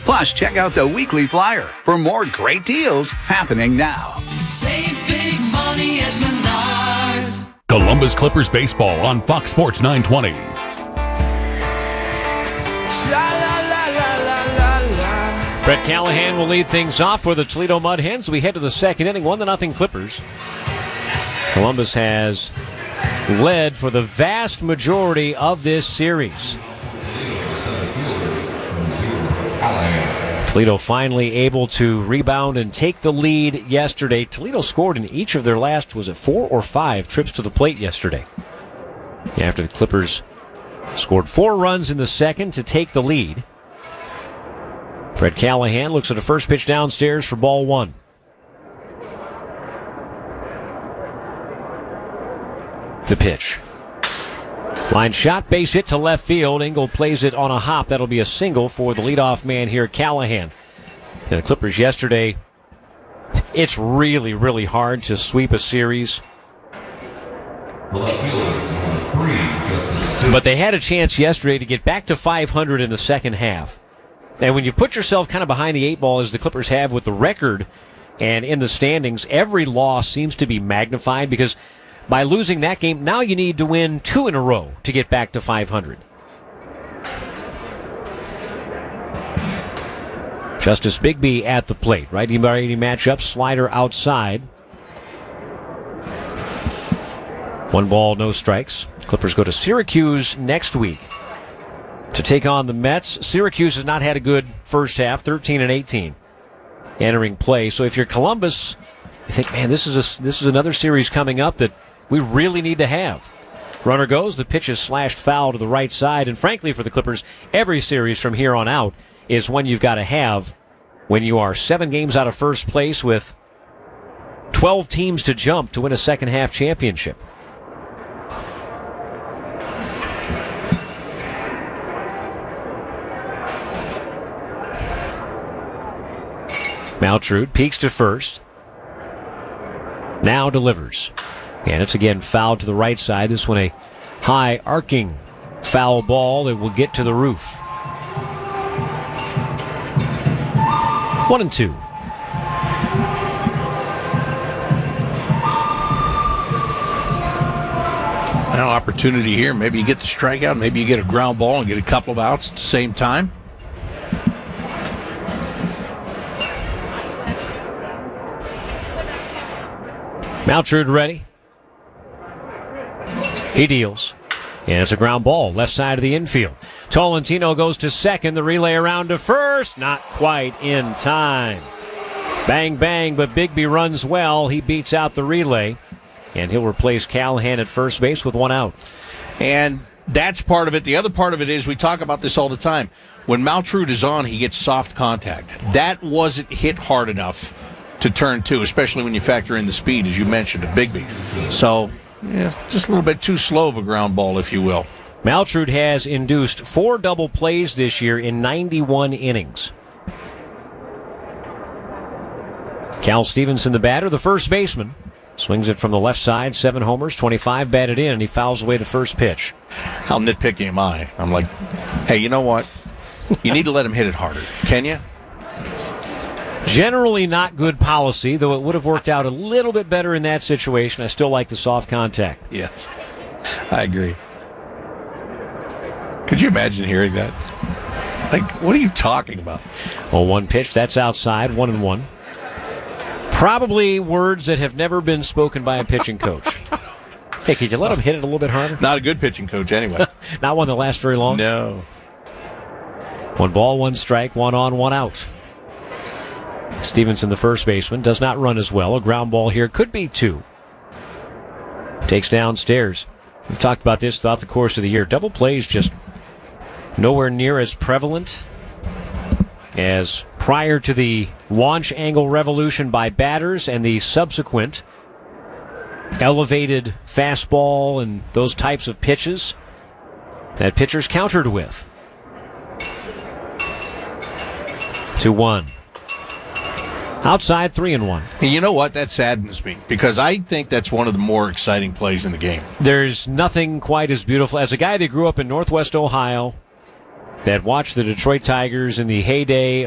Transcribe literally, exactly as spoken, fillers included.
Plus, check out the weekly flyer for more great deals happening now. Save big money at Menards. Columbus Clippers baseball on Fox Sports nine twenty. Brett Callahan will lead things off for the Toledo Mud Hens. We head to the second inning, one to nothing Clippers. Columbus has led for the vast majority of this series. Toledo finally able to rebound and take the lead yesterday. Toledo scored in each of their last, was it four or five trips to the plate yesterday? After the Clippers scored four runs in the second to take the lead. Brett Callahan looks at a first pitch downstairs for ball one. The pitch. Line shot, base hit to left field. Engel plays it on a hop. That'll be a single for the leadoff man here, Callahan. And the Clippers yesterday, it's really, really hard to sweep a series. But they had a chance yesterday to get back to five hundred in the second half. And when you put yourself kind of behind the eight ball, as the Clippers have with the record and in the standings, every loss seems to be magnified because by losing that game, now you need to win two in a row to get back to five hundred. Justice Bigby at the plate. Righty-righty matchup, slider outside. One ball, no strikes. Clippers go to Syracuse next week to take on the Mets. Syracuse has not had a good first half, thirteen and eighteen entering play. So if you're Columbus, you think, man, this is a, this is another series coming up that we really need to have. Runner goes, the pitch is slashed foul to the right side, and frankly for the Clippers, every series from here on out is one you've got to have when you are seven games out of first place with twelve teams to jump to win a second half championship. Maltrude peeks to first. Now delivers. And it's again fouled to the right side. This one a high arcing foul ball that will get to the roof. One and two. Now opportunity here. Maybe you get the strikeout. Maybe you get a ground ball and get a couple of outs at the same time. Maltrude ready. He deals. And it's a ground ball, left side of the infield. Tolentino goes to second. The relay around to first. Not quite in time. Bang, bang, but Bigby runs well. He beats out the relay. And he'll replace Callahan at first base with one out. And that's part of it. The other part of it is, we talk about this all the time. When Maltrude is on, he gets soft contact. That wasn't hit hard enough to turn two, especially when you factor in the speed, as you mentioned, of Bigby. So, yeah, just a little bit too slow of a ground ball, if you will. Maltrude has induced four double plays this year in ninety-one innings. Cal Stevenson, the batter, the first baseman, swings it from the left side, seven homers, twenty-five batted in, and he fouls away the first pitch. How nitpicky am I? I'm like, hey, you know what? You need to let him hit it harder. Can you? Generally not good policy, though it would have worked out a little bit better in that situation. I still like the soft contact. Yes, I agree. Could you imagine hearing that? Like, what are you talking about? Well, one pitch, that's outside, one and one. Probably words that have never been spoken by a pitching coach. Hey, could you let him hit it a little bit harder? Not a good pitching coach, anyway. Not one that lasts very long? No. One ball, one strike, one on, one out. Stevenson, the first baseman, does not run as well. A ground ball here could be two. Takes downstairs. We've talked about this throughout the course of the year. Double plays just nowhere near as prevalent as prior to the launch angle revolution by batters and the subsequent elevated fastball and those types of pitches that pitchers countered with. two one. Outside, three and one. And you know what? That saddens me, because I think that's one of the more exciting plays in the game. There's nothing quite as beautiful. As a guy that grew up in Northwest Ohio, that watched the Detroit Tigers in the heyday